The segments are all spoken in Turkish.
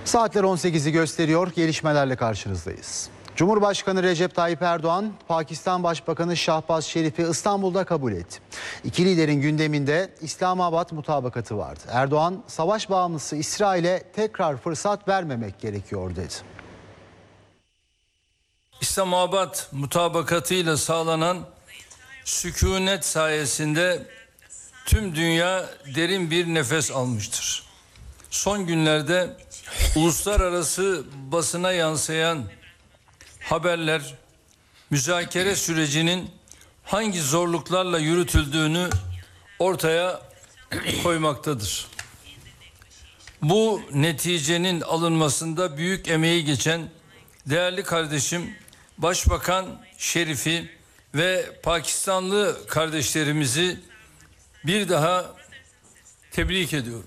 Saatler 18'i gösteriyor. Gelişmelerle karşınızdayız. Cumhurbaşkanı Recep Tayyip Erdoğan, Pakistan Başbakanı Şahbaz Şerif'i İstanbul'da kabul etti. İki liderin gündeminde İslamabad mutabakatı vardı. Erdoğan, savaş bağımlısı İsrail'e tekrar fırsat vermemek gerekiyor dedi. İslamabad mutabakatıyla sağlanan sükunet sayesinde tüm dünya derin bir nefes almıştır. Son günlerde uluslararası basına yansıyan haberler müzakere sürecinin hangi zorluklarla yürütüldüğünü ortaya koymaktadır. Bu neticenin alınmasında büyük emeği geçen değerli kardeşim Başbakan Şerif'i ve Pakistanlı kardeşlerimizi bir daha tebrik ediyorum.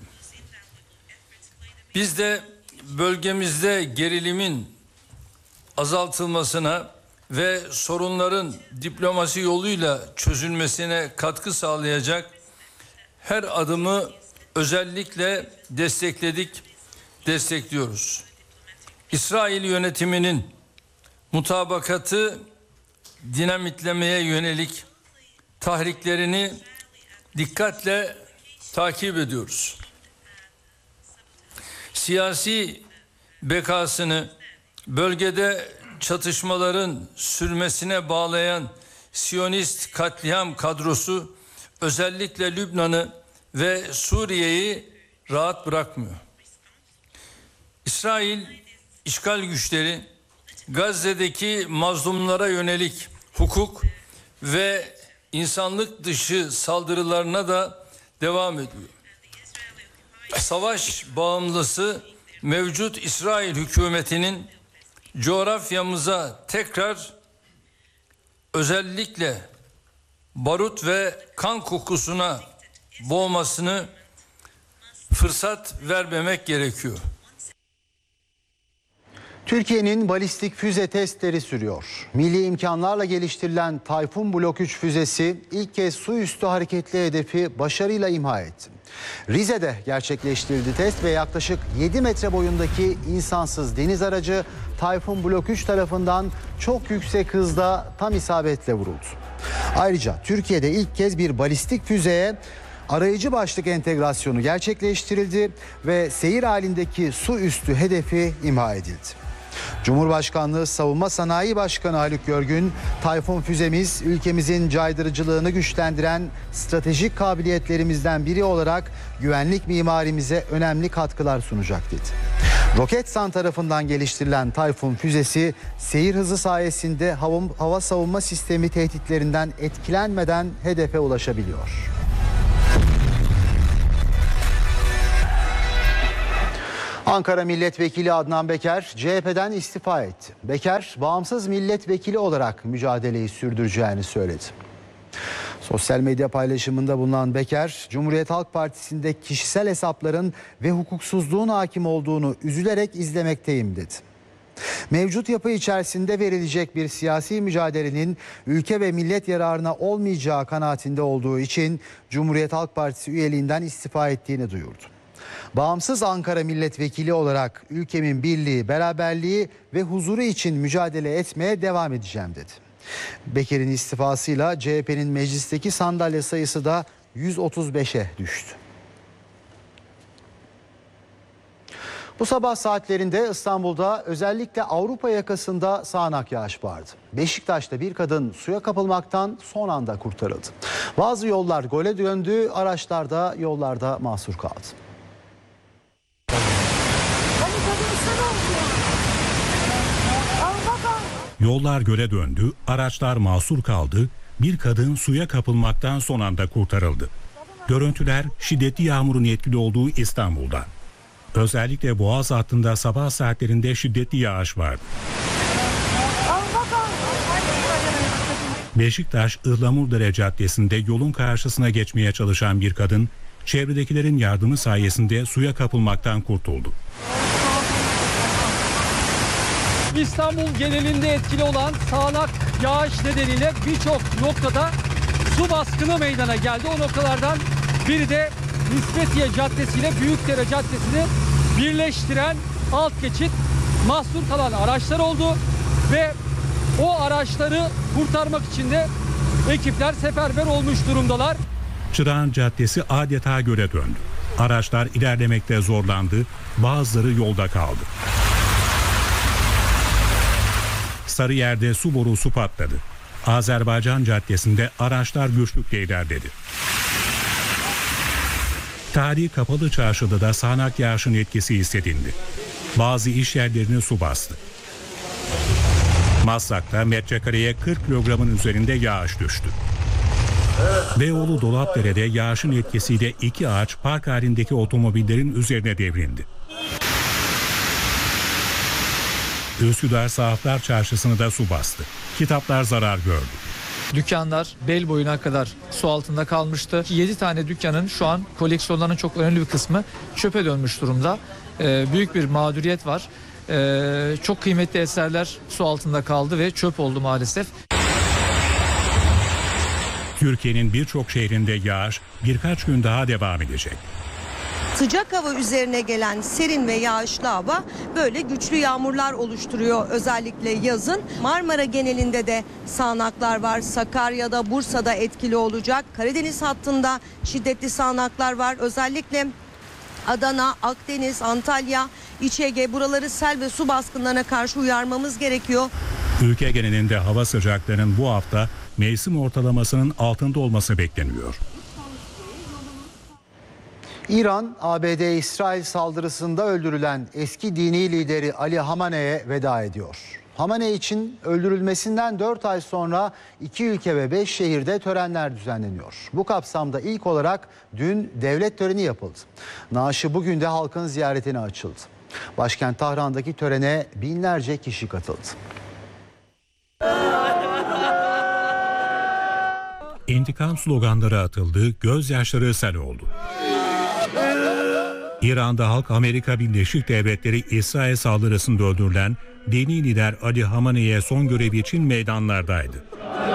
Biz de bölgemizde gerilimin azaltılmasına ve sorunların diplomasi yoluyla çözülmesine katkı sağlayacak her adımı özellikle destekliyoruz. İsrail yönetiminin mutabakatı dinamitlemeye yönelik tahriklerini dikkatle takip ediyoruz. Siyasi bekasını bölgede çatışmaların sürmesine bağlayan Siyonist katliam kadrosu özellikle Lübnan'ı ve Suriye'yi rahat bırakmıyor. İsrail işgal güçleri Gazze'deki mazlumlara yönelik hukuk ve insanlık dışı saldırılarına da devam ediyor. Savaş bağımlısı mevcut İsrail hükümetinin coğrafyamıza tekrar özellikle barut ve kan kokusuna boğmasını fırsat vermemek gerekiyor. Türkiye'nin balistik füze testleri sürüyor. Milli imkanlarla geliştirilen Tayfun Blok 3 füzesi ilk kez su üstü hareketli hedefi başarıyla imha etti. Rize'de gerçekleştirildi test ve yaklaşık 7 metre boyundaki insansız deniz aracı Tayfun Blok 3 tarafından çok yüksek hızda tam isabetle vuruldu. Ayrıca Türkiye'de ilk kez bir balistik füzeye arayıcı başlık entegrasyonu gerçekleştirildi ve seyir halindeki su üstü hedefi imha edildi. Cumhurbaşkanlığı Savunma Sanayi Başkanı Haluk Görgün, Tayfun füzemiz ülkemizin caydırıcılığını güçlendiren stratejik kabiliyetlerimizden biri olarak güvenlik mimarimize önemli katkılar sunacak dedi. Roketsan tarafından geliştirilen Tayfun füzesi seyir hızı sayesinde hava savunma sistemi tehditlerinden etkilenmeden hedefe ulaşabiliyor. Ankara Milletvekili Adnan Beker CHP'den istifa etti. Beker, bağımsız milletvekili olarak mücadeleyi sürdüreceğini söyledi. Sosyal medya paylaşımında bulunan Beker, Cumhuriyet Halk Partisi'nde kişisel hesapların ve hukuksuzluğun hakim olduğunu üzülerek izlemekteyim dedi. Mevcut yapı içerisinde verilecek bir siyasi mücadelenin ülke ve millet yararına olmayacağı kanaatinde olduğu için Cumhuriyet Halk Partisi üyeliğinden istifa ettiğini duyurdu. Bağımsız Ankara milletvekili olarak ülkemin birliği, beraberliği ve huzuru için mücadele etmeye devam edeceğim dedi. Beker'in istifasıyla CHP'nin meclisteki sandalye sayısı da 135'e düştü. Bu sabah saatlerinde İstanbul'da özellikle Avrupa yakasında sağanak yağış vardı. Beşiktaş'ta bir kadın suya kapılmaktan son anda kurtarıldı. Bazı yollar göle döndü, araçlar da yollarda mahsur kaldı. Yollar göle döndü, araçlar mahsur kaldı, bir kadın suya kapılmaktan son anda kurtarıldı. Görüntüler şiddetli yağmurun etkili olduğu İstanbul'da. Özellikle Boğaz hattında sabah saatlerinde şiddetli yağış vardı. Beşiktaş Ihlamurdere Caddesi'nde yolun karşısına geçmeye çalışan bir kadın, çevredekilerin yardımı sayesinde suya kapılmaktan kurtuldu. İstanbul genelinde etkili olan sağanak yağış nedeniyle birçok noktada su baskını meydana geldi. O noktalardan biri de Nispetiye Caddesi ile Büyükdere Caddesi'ni birleştiren alt geçit mahsur kalan araçlar oldu ve o araçları kurtarmak için de ekipler seferber olmuş durumdalar. Çırağan Caddesi adeta göle döndü. Araçlar ilerlemekte zorlandı, bazıları yolda kaldı. Sarıyer'de su borusu patladı. Azerbaycan Caddesi'nde araçlar güçlükle ilerledi. Tarihi Kapalı Çarşı'da da sağanak yağışın etkisi hissedildi. Bazı iş yerlerini su bastı. Maslak'ta metrekareye 40 kilogramın üzerinde yağış düştü. Beyoğlu Dolapdere'de yağışın etkisiyle 2 ağaç park halindeki otomobillerin üzerine devrildi. Üsküdar Sahaflar Çarşısı'nı da su bastı. Kitaplar zarar gördü. Dükkanlar bel boyuna kadar su altında kalmıştı. 7 tane dükkanın şu an koleksiyonlarının çok önemli bir kısmı çöpe dönmüş durumda. Büyük bir mağduriyet var. Çok kıymetli eserler su altında kaldı ve çöp oldu maalesef. Türkiye'nin birçok şehrinde yağış birkaç gün daha devam edecek. Sıcak hava üzerine gelen serin ve yağışlı hava böyle güçlü yağmurlar oluşturuyor özellikle yazın. Marmara genelinde de sağanaklar var. Sakarya'da, Bursa'da etkili olacak. Karadeniz hattında şiddetli sağanaklar var. Özellikle Adana, Akdeniz, Antalya, İç Ege buraları sel ve su baskınlarına karşı uyarmamız gerekiyor. Ülke genelinde hava sıcaklığının bu hafta mevsim ortalamasının altında olması bekleniyor. İran, ABD-İsrail saldırısında öldürülen eski dini lideri Ali Hamene'ye veda ediyor. Hamene için öldürülmesinden 4 ay sonra 2 ülke ve 5 şehirde törenler düzenleniyor. Bu kapsamda ilk olarak dün devlet töreni yapıldı. Naaşı bugün de halkın ziyaretine açıldı. Başkent Tahran'daki törene binlerce kişi katıldı. İntikam sloganları atıldı, gözyaşları sel oldu. İran'da halk Amerika Birleşik Devletleri İsrail saldırısında öldürülen dini lider Ali Hamene'ye son görevi için meydanlardaydı.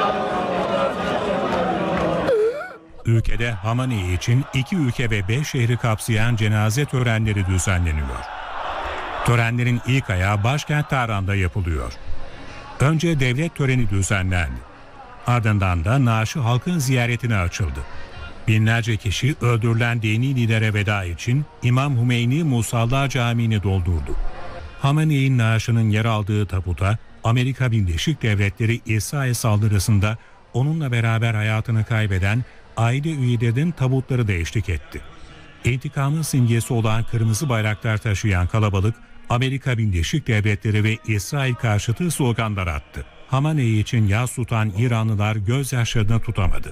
Ülkede Hamenei için 2 ülke ve 5 şehri kapsayan cenaze törenleri düzenleniyor. Törenlerin ilk ayağı başkent Tahran'da yapılıyor. Önce devlet töreni düzenlendi. Ardından da naaşı halkın ziyaretine açıldı. Binlerce kişi öldürülen dini lidere veda için İmam Hümeyni Musalla Camii'ni doldurdu. Hamenei'nin naaşının yer aldığı tabuta Amerika Birleşik Devletleri İsrail saldırısında onunla beraber hayatını kaybeden aile üyelerinin tabutları da eşlik etti. İntikamın simgesi olan kırmızı bayraklar taşıyan kalabalık Amerika Birleşik Devletleri ve İsrail karşıtı sloganlar attı. Hamenei için yas tutan İranlılar gözyaşlarını tutamadı.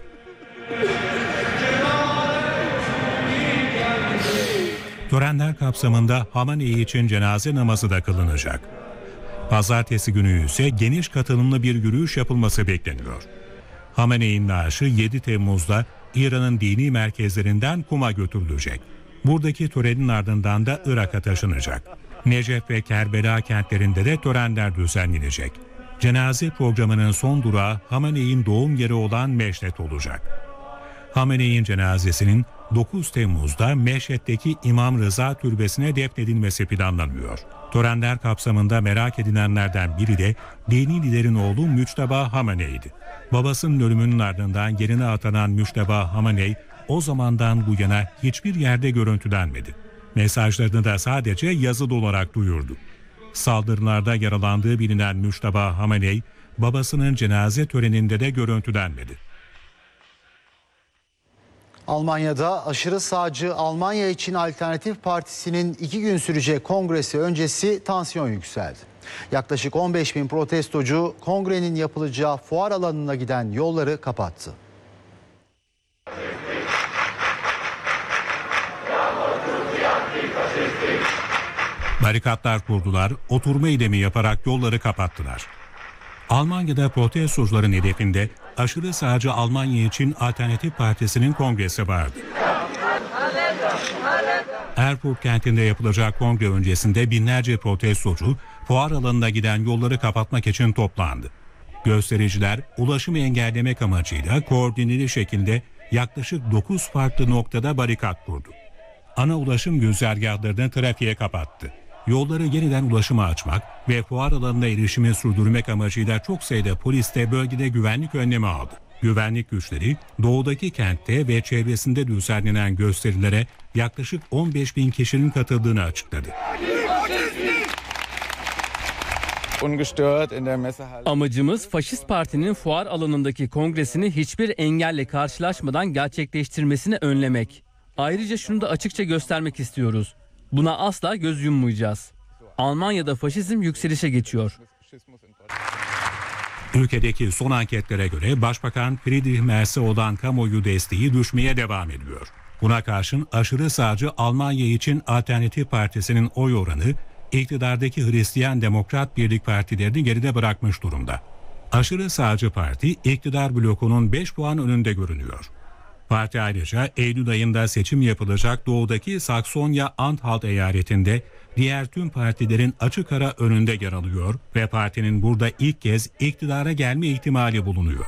Törenler kapsamında Hamenei için cenaze namazı da kılınacak. Pazartesi günü ise geniş katılımlı bir yürüyüş yapılması bekleniyor. Hamenei'nin naaşı 7 Temmuz'da İran'ın dini merkezlerinden Kum'a götürülecek. Buradaki törenin ardından da Irak'a taşınacak. Necef ve Kerbela kentlerinde de törenler düzenlenecek. Cenaze programının son durağı Hamenei'nin doğum yeri olan Meşhed olacak. Hamenei'nin cenazesinin 9 Temmuz'da Meşhed'deki İmam Rıza Türbesi'ne defnedilmesi planlanıyor. Törenler kapsamında merak edilenlerden biri de dini liderin oğlu Müçteba Hamenei'ydi. Babasının ölümünün ardından yerine atanan Müçteba Hamenei o zamandan bu yana hiçbir yerde görüntülenmedi. Mesajlarını da sadece yazılı olarak duyurdu. Saldırılarda yaralandığı bilinen Müçteba Hamenei, babasının cenaze töreninde de görüntülenmedi. Almanya'da aşırı sağcı Almanya için Alternatif Partisi'nin 2 gün sürecek kongresi öncesi tansiyon yükseldi. Yaklaşık 15.000 protestocu kongrenin yapılacağı fuar alanına giden yolları kapattı. Barikatlar kurdular, oturma eylemi yaparak yolları kapattılar. Almanya'da protestocuların hedefinde aşırı sağcı Almanya için Alternatif Partisi'nin kongresi vardı. Erfurt kentinde yapılacak kongre öncesinde binlerce protestocu fuar alanına giden yolları kapatmak için toplandı. Göstericiler ulaşımı engellemek amacıyla koordineli şekilde yaklaşık 9 farklı noktada barikat kurdu. ana ulaşım güzergahlarını trafiğe kapattı. Yolları yeniden ulaşıma açmak ve fuar alanına erişimi sürdürmek amacıyla çok sayıda polis de bölgede güvenlik önlemi aldı. Güvenlik güçleri doğudaki kentte ve çevresinde düzenlenen gösterilere yaklaşık 15.000 kişinin katıldığını açıkladı. Amacımız faşist partinin fuar alanındaki kongresini hiçbir engelle karşılaşmadan gerçekleştirmesini önlemek. Ayrıca şunu da açıkça göstermek istiyoruz. Buna asla göz yummayacağız. Almanya'da faşizm yükselişe geçiyor. Ülkedeki son anketlere göre Başbakan Friedrich Merz'e olan kamuoyu desteği düşmeye devam ediyor. Buna karşın aşırı sağcı Almanya için Alternatif Partisi'nin oy oranı iktidardaki Hristiyan Demokrat Birlik partilerini geride bırakmış durumda. Aşırı sağcı parti iktidar blokunun 5 puan önünde görünüyor. Parti ayrıca Eylül ayında seçim yapılacak doğudaki Saksonya-Anhalt eyaletinde diğer tüm partilerin açık ara önünde yer alıyor ve partinin burada ilk kez iktidara gelme ihtimali bulunuyor.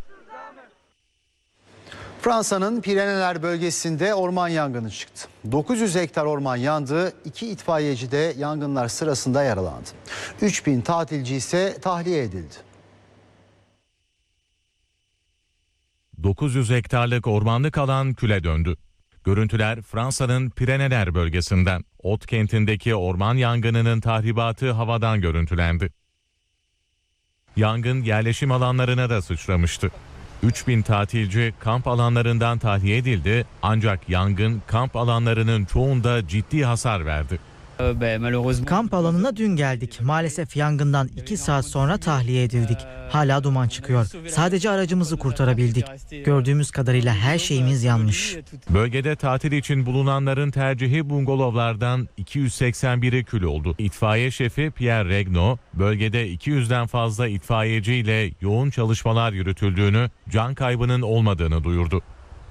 Fransa'nın Pireneler bölgesinde orman yangını çıktı. 900 hektar orman yandı, 2 itfaiyeci de yangınlar sırasında yaralandı. 3000 tatilci ise tahliye edildi. 900 hektarlık ormanlık alan küle döndü. Görüntüler Fransa'nın Pireneler bölgesinden. Ot kentindeki orman yangınının tahribatı havadan görüntülendi. Yangın yerleşim alanlarına da sıçramıştı. 3000 tatilci kamp alanlarından tahliye edildi ancak yangın kamp alanlarının çoğunda ciddi hasar verdi. Kamp alanına dün geldik. Maalesef yangından 2 saat sonra tahliye edildik. Hala duman çıkıyor. Sadece aracımızı kurtarabildik. Gördüğümüz kadarıyla her şeyimiz yanmış. Bölgede tatil için bulunanların tercihi bungalovlardan 281'i kül oldu. İtfaiye şefi Pierre Regnault, bölgede 200'den fazla itfaiyeciyle yoğun çalışmalar yürütüldüğünü, can kaybının olmadığını duyurdu.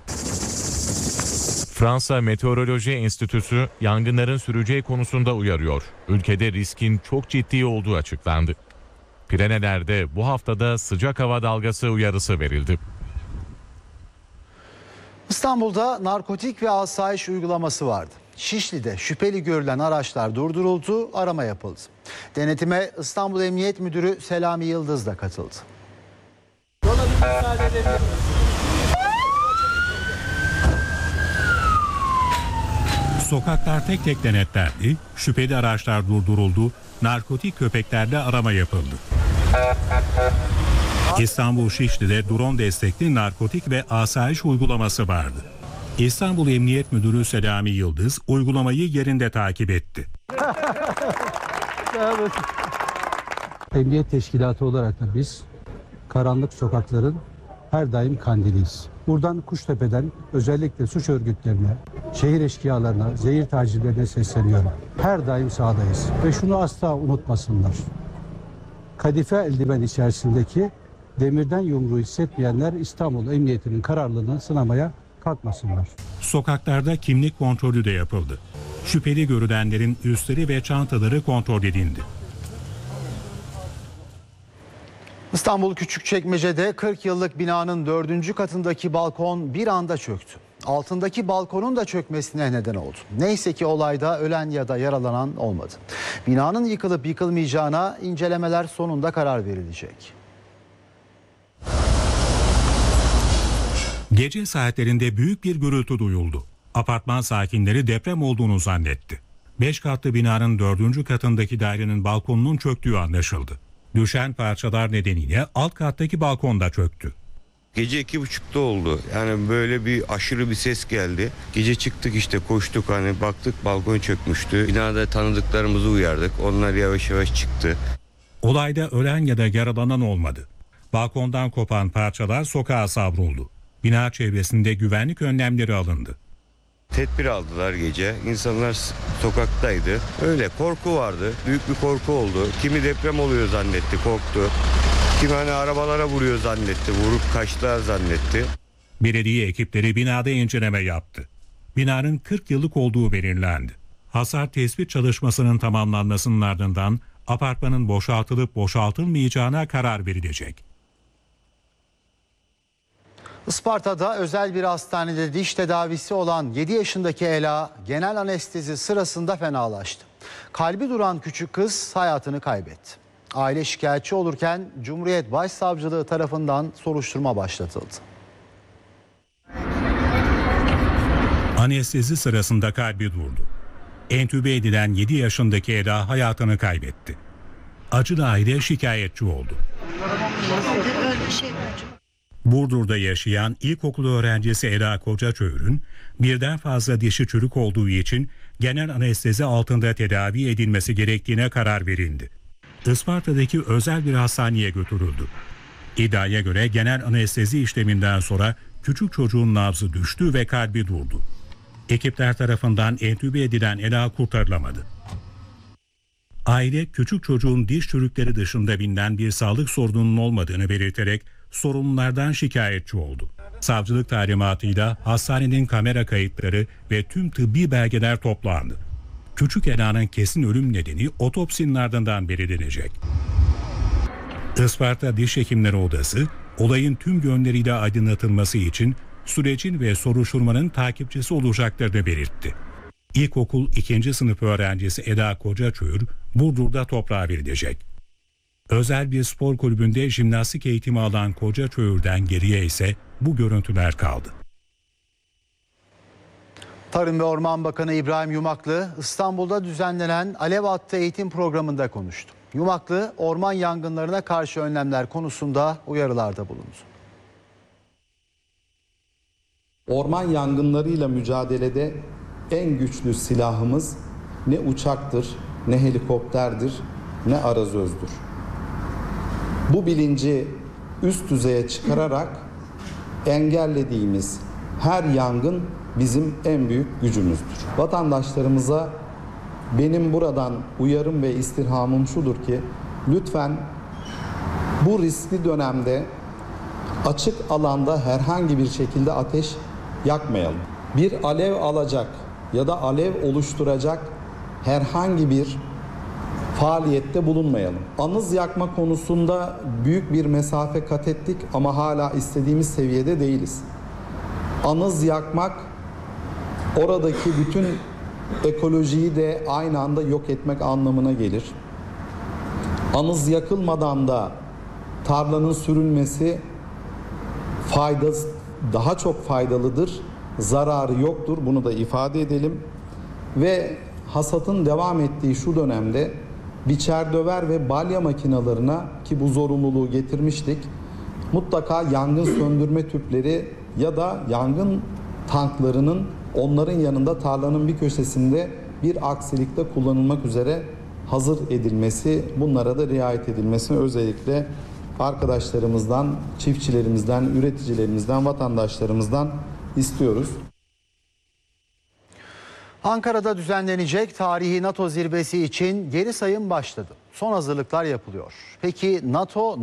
Fransa Meteoroloji Enstitüsü yangınların süreceği konusunda uyarıyor. Ülkede riskin çok ciddi olduğu açıklandı. Pireneler'de bu haftada sıcak hava dalgası uyarısı verildi. İstanbul'da narkotik ve asayiş uygulaması vardı. Şişli'de şüpheli görülen araçlar durduruldu, arama yapıldı. Denetime İstanbul Emniyet Müdürü Selami Yıldız da katıldı. Sokaklar tek tek denetlendi, şüpheli araçlar durduruldu, narkotik köpeklerle arama yapıldı. İstanbul Şişli'de drone destekli narkotik ve asayiş uygulaması vardı. İstanbul Emniyet Müdürü Selami Yıldız uygulamayı yerinde takip etti. Emniyet teşkilatı olarak da biz karanlık sokakların her daim kandiliyiz. Buradan Kuştepe'den özellikle suç örgütlerine, şehir eşkıyalarına, zehir tacirlerine sesleniyorum. Her daim sahadayız ve şunu asla unutmasınlar. Kadife eldiven içerisindeki demirden yumruğu hissetmeyenler İstanbul Emniyeti'nin kararlılığını sınamaya kalkmasınlar. Sokaklarda kimlik kontrolü de yapıldı. Şüpheli görülenlerin üstleri ve çantaları kontrol edildi. İstanbul Küçükçekmece'de 40 yıllık binanın 4. katındaki balkon bir anda çöktü. Altındaki balkonun da çökmesine neden oldu. Neyse ki olayda ölen ya da yaralanan olmadı. Binanın yıkılıp yıkılmayacağına incelemeler sonunda karar verilecek. Gece saatlerinde büyük bir gürültü duyuldu. Apartman sakinleri deprem olduğunu zannetti. 5 katlı binanın 4. katındaki dairenin balkonunun çöktüğü anlaşıldı. Düşen parçalar nedeniyle alt kattaki balkon da çöktü. Gece 2.30'da oldu. Yani böyle bir aşırı bir ses geldi. Gece çıktık işte koştuk hani baktık balkon çökmüştü. Binada tanıdıklarımızı uyardık. Onlar yavaş yavaş çıktı. Olayda ölen ya da yaralanan olmadı. Balkondan kopan parçalar sokağa savruldu. Bina çevresinde güvenlik önlemleri alındı. Tedbir aldılar gece. İnsanlar sokaktaydı. Öyle korku vardı. Büyük bir korku oldu. Kimi deprem oluyor zannetti, korktu. Kimi hani arabalara vuruyor zannetti, vurup kaçtılar zannetti. Belediye ekipleri binada inceleme yaptı. Binanın 40 yıllık olduğu belirlendi. Hasar tespit çalışmasının tamamlanmasının ardından apartmanın boşaltılıp boşaltılmayacağına karar verilecek. Isparta'da özel bir hastanede diş tedavisi olan 7 yaşındaki Ela genel anestezi sırasında fenalaştı. Kalbi duran küçük kız hayatını kaybetti. Aile şikayetçi olurken Cumhuriyet Başsavcılığı tarafından soruşturma başlatıldı. Anestezi sırasında kalbi durdu. Entübe edilen 7 yaşındaki Ela hayatını kaybetti. Acılı aile şikayetçi oldu. Burdur'da yaşayan ilkokul öğrencisi Ela Kocaçöğür'ün birden fazla dişi çürük olduğu için genel anestezi altında tedavi edilmesi gerektiğine karar verildi. Isparta'daki özel bir hastaneye götürüldü. İddiaya göre genel anestezi işleminden sonra küçük çocuğun nabzı düştü ve kalbi durdu. Ekipler tarafından entübe edilen Ela kurtarılamadı. Aile küçük çocuğun diş çürükleri dışında bilinen bir sağlık sorununun olmadığını belirterek sorumlulardan şikayetçi oldu. Savcılık talimatıyla hastanenin kamera kayıtları ve tüm tıbbi belgeler toplandı. Küçük Ela'nın kesin ölüm nedeni otopsinin ardından belirlenecek. Isparta Diş Hekimleri Odası olayın tüm yönleriyle aydınlatılması için sürecin ve soruşturmanın takipçisi olacaklarını belirtti. İlkokul 2. sınıf öğrencisi Ela Kocaçöğür Burdur'da toprağa verilecek. Özel bir spor kulübünde jimnastik eğitimi alan Kocaçöğür'den geriye ise bu görüntüler kaldı. Tarım ve Orman Bakanı İbrahim Yumaklı İstanbul'da düzenlenen Alev Attı eğitim programında konuştu. Yumaklı orman yangınlarına karşı önlemler konusunda uyarılarda bulundu. Orman yangınlarıyla mücadelede en güçlü silahımız ne uçaktır, ne helikopterdir, ne arazözdür. Bu bilinci üst düzeye çıkararak engellediğimiz her yangın bizim en büyük gücümüzdür. Vatandaşlarımıza benim buradan uyarım ve istirhamım şudur ki lütfen bu riskli dönemde açık alanda herhangi bir şekilde ateş yakmayalım. Bir alev alacak ya da alev oluşturacak herhangi bir faaliyette bulunmayalım. Anız yakma konusunda büyük bir mesafe kat ettik ama hala istediğimiz seviyede değiliz. Anız yakmak oradaki bütün ekolojiyi de aynı anda yok etmek anlamına gelir. Anız yakılmadan da tarlanın sürülmesi daha çok faydalıdır. Zararı yoktur. Bunu da ifade edelim. Ve hasatın devam ettiği şu dönemde biçer döver ve balya makinalarına, ki bu zorunluluğu getirmiştik, mutlaka yangın söndürme tüpleri ya da yangın tanklarının onların yanında tarlanın bir köşesinde bir aksilikte kullanılmak üzere hazır edilmesi, bunlara da riayet edilmesini özellikle arkadaşlarımızdan, çiftçilerimizden, üreticilerimizden, vatandaşlarımızdan istiyoruz. Ankara'da düzenlenecek tarihi NATO zirvesi için geri sayım başladı. Son hazırlıklar yapılıyor. Peki NATO